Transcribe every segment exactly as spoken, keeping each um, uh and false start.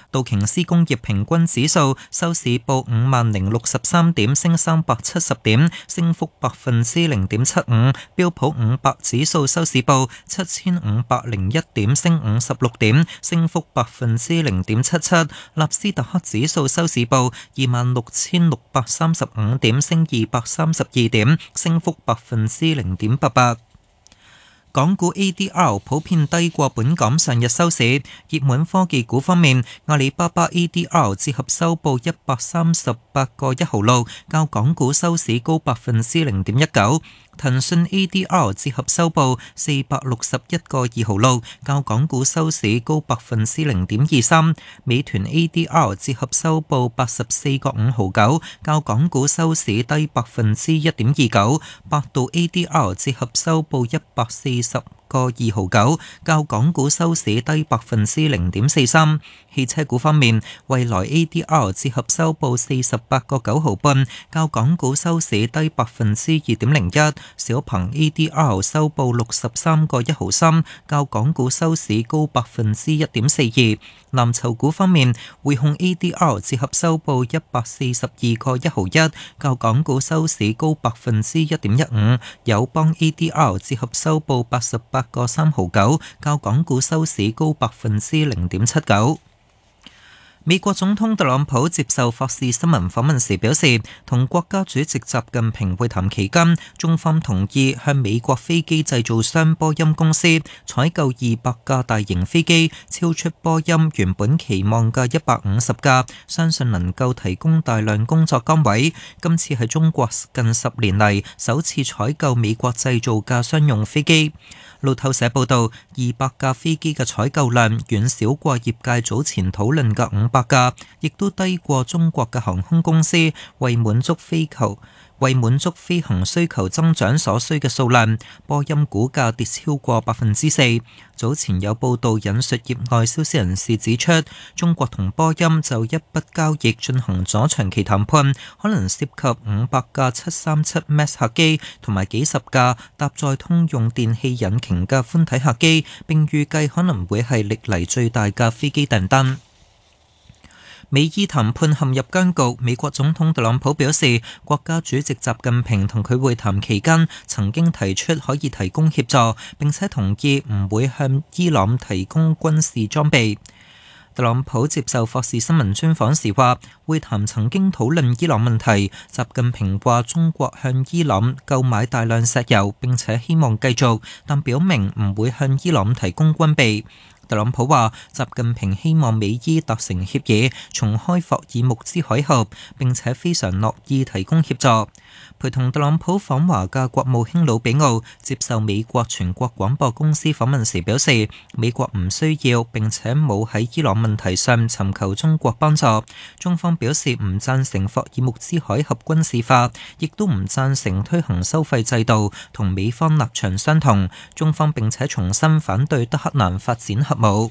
道瓊斯工業平均指數收市報五萬零六十三點，升三百七十點，升幅百分之零點七五。標普五百指數收市報七千五百零一點，升五十六點，升幅百分之零點七七。納斯達克指數收市報二萬六千六百三十五點，升二百三十二點，升幅百分之零點八八。港股 A D R 普遍低過本港上日收市。熱門科技股方面，阿里巴巴 A D R 折合收報一百三十八個一毫六，較港股收市高百分之零點一九。騰訊 A D R 折合收報四百六十一個二毫六，較港股收市高百分之零點二三。美團 A D R 折合收報八十四個五毫九，較港股收市低百分之一點二九。百度 A D R 折合收報一百四十個二毫九，較港股收市低百分之零點四三。汽車股方面，蔚來 A D R 折合收報四十八個九毫半，較港股收市低百分之二點零一。小鵬 A D R 收報六十三個一毫三，較港股收市高百分之一點四二。藍籌股方面，匯控 A D R 折合收報一百四十二個一毫一，較港股收市高百分之一點一五。友邦 A D R 折合收報八十八個三毫九，較港股收市高百分之零點七九。美國總統特朗普接受霍士新聞訪問時表示，同國家主席習近平會談期間，中方同意向美國飛機製造商波音公司採購二百架大型飛機，超出波音原本期望嘅一百五十架，相信能夠提供大量工作崗位。今次係中國近十年嚟首次採購美國製造嘅商用飛機。路透社報道，二百架飛機嘅採購量遠少過業界早前討論嘅五百架，亦都低過中國嘅航空公司為滿足飛求為滿足飛行需求增長所需嘅數量。波音股價跌超過百分之四。早前有報道引述業外消息人士指出，中國同波音就一筆交易進行咗長期談判，可能涉及五百架七三七 MAX 客機同埋幾十架搭載通用電氣引擎嘅寬體客機，並預計可能會係歷嚟最大嘅飛機訂單。美伊談判陷入僵局，美國總統特朗普表示，國家主席習近平同佢會談期間曾經提出可以提供協助，並且同意唔會向伊朗提供軍事裝備。特朗普接受霍士新聞專訪時話，會談曾經討論伊朗問題。習近平話中國向伊朗購買大量石油，並且希望繼續，但表明唔會向伊朗提供軍備。特朗普話，習近平希望美伊達成協議，重開霍爾木茲海峽，並且非常樂意提供協助。陪同特朗普訪華嘅國務卿魯比奧接受美國全國廣播公司訪問時表示，美國唔需要並且冇喺伊朗問題上尋求中國幫助。中方表示唔贊成霍爾木茲海峽軍事化，亦都唔贊成推行收費制度，同美方立場相同。中方並且重申反對德黑蘭發展核武。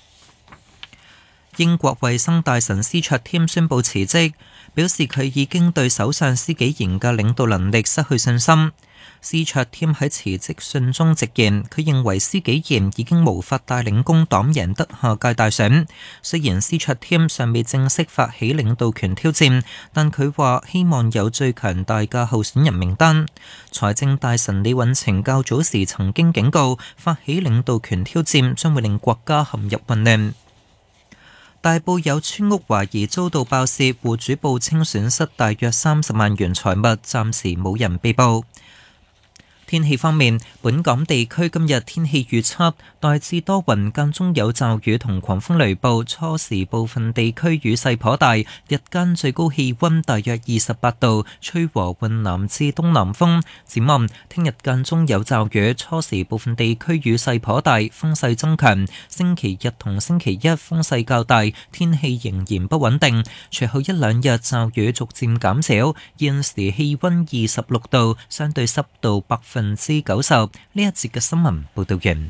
英國衛生大臣斯卓添宣布辭職，表示佢已經對首相施紀賢嘅領導能力失去信心。斯卓添喺辭職信中直言，佢認為施紀賢已經無法帶領工黨贏得下屆大選。雖然斯卓添尚未正式發起領導權挑戰，但佢話希望有最強大嘅候選人名單。財政大臣李允晴較早時曾經警告，發起領導權挑戰將會令國家陷入混亂。大埔有村屋懷疑遭到爆竊，戶主報稱損失大約三十萬元財物，暫時冇人被捕。天氣方面，本港地區今日天氣預測大致多雲，間中有驟雨同狂風雷暴，初時部分地區雨勢頗大，日間最高氣溫大約二十八度，吹和緩南至東南風。展望聽日間中有驟雨，初時部分地區雨勢頗大，風勢增強。星期日同星期一風勢較大，天氣仍然不穩定。隨後一兩日驟雨逐漸減少。現時氣溫二十六度，相對濕度百分百分之九十。呢一節嘅新聞報道完。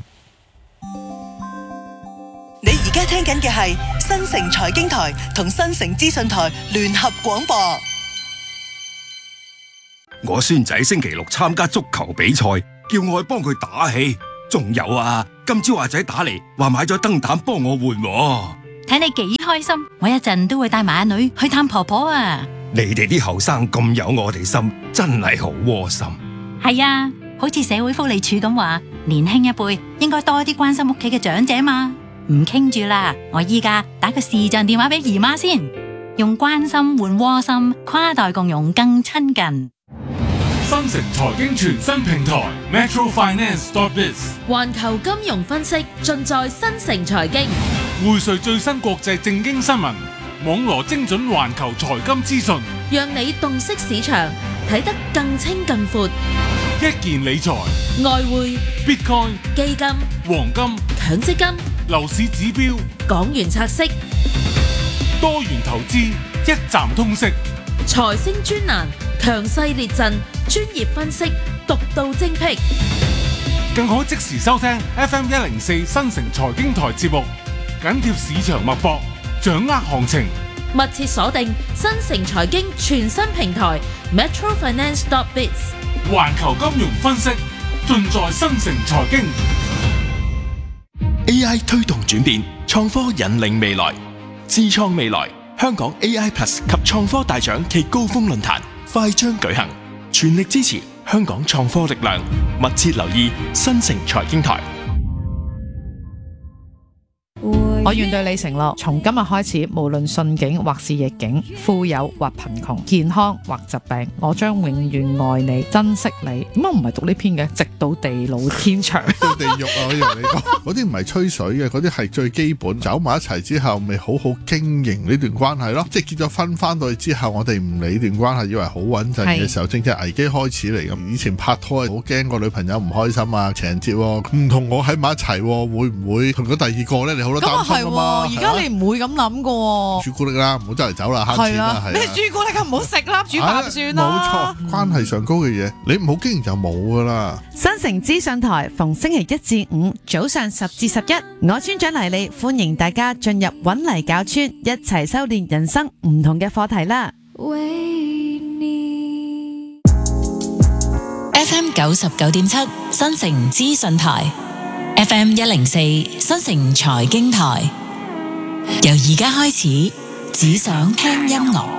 你而家聽緊嘅係新城財經台同新城資訊台聯合廣播。 我孫仔星期六參加足球比賽，叫我去幫佢打氣。仲有啊，今朝阿仔打嚟話買咗燈膽幫我換。 睇你幾開心，我一陣都會帶埋阿女去探婆婆啊！ 你哋啲後生咁有我哋心，真係好窩心。 係啊，好似社會福利署咁話，年輕一輩應該多啲關心屋企嘅長者嘛。唔傾住啦，我依家打個視像電話俾姨媽先，用關心換窩心，跨代共融更親近。 新城財經全新平台 Metro Finance dot biz， 環球金融分析盡在新城財經， 匯萃最新國際政經新聞，網羅精準環球財金資訊， 讓你洞悉市場，睇得更清更闊。 一件理財、 外匯、 Bitcoin、 基金、 黃金、 強積金、 樓市指標、 港元拆息、 多元投資，一站通識。 財星專欄，強勢列陣，專業分析，獨到精闢， 更可即時收聽 F M 一零四新城財經台節目，緊貼市場脈搏，掌握行情。 密切鎖定新城財經全新平台 Metro Finance dot biz， 環球金融分析盡在新城財經。 A I 推動轉變，創科引領未來，智創未來。香港 A I Plus 及創科大獎暨高峰論壇快將舉行，全力支持香港創科力量，密切留意新城財經台。 我願對你承諾，從今日開始，無論順境或是逆境，富有或貧窮，健康或疾病，我將永遠愛你、珍惜你。點解唔係讀呢篇嘅？直到地老天長， 到地獄啊！我以為你講嗰啲唔係吹水嘅，嗰啲係最基本。走埋一齊之後，咪好好經營呢段關係咯。即係結咗婚翻到去之後，我哋唔理段關係，以為好穩陣嘅時候，正正危機開始嚟咁。以前拍拖好驚個女朋友唔開心啊，情人節唔同我喺埋一齊，會唔會同咗第二個咧？你好多擔心。 而家你唔會咁諗噶， 朱古力啦，唔好周圍走啦，慳錢啦，係。 咩朱古力啊？唔好食啦，煮飯算啦。 冇錯，關係上高嘅嘢，你唔好經營就冇噶啦。 新城資訊台逢星期一至五早上十至十一，我村長黎利歡迎大家進入搵泥教村，一齊修煉人生唔同嘅課題啦。 F M 九十九點七新城資訊台。F M 一零四新城財經台，由而家開始，只想聽音樂。